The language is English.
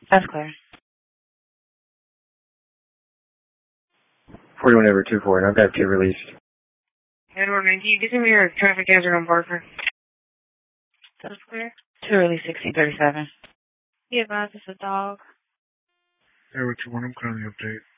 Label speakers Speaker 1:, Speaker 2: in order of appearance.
Speaker 1: That's clear.
Speaker 2: 41 over 24, and I've got 2 released.
Speaker 3: Edward, man, can you give me your traffic hazard on Barker?
Speaker 1: That's clear. 2 release 1637.
Speaker 3: Be advised it's a dog.
Speaker 4: Edward 2-1, I'm calling the update.